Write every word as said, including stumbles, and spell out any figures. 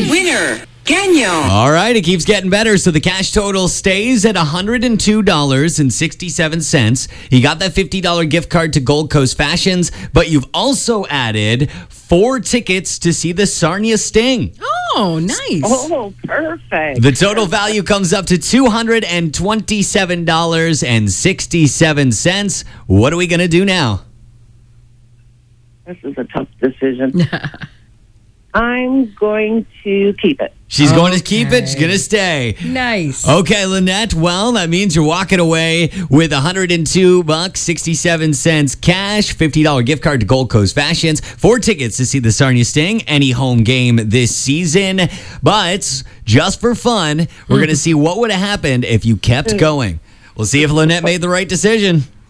Winner, Gagnon. All right, it keeps getting better. So the cash total stays at one hundred two dollars and sixty-seven cents. You got that fifty dollars gift card to Gold Coast Fashions, but you've also added four tickets to see the Sarnia Sting. Oh, nice. Oh, perfect. The total value comes up to two hundred twenty-seven dollars and sixty-seven cents. What are we going to do now? This is a tough decision. I'm going to keep it. She's going to keep it. Okay. She's going to stay. Nice. Okay, Lynette. Well, that means you're walking away with one hundred two bucks, sixty-seven cents cash, fifty dollars gift card to Gold Coast Fashions, four tickets to see the Sarnia Sting, any home game this season. But just for fun, we're going to see what would have happened if you kept going. We'll see if Lynette made the right decision.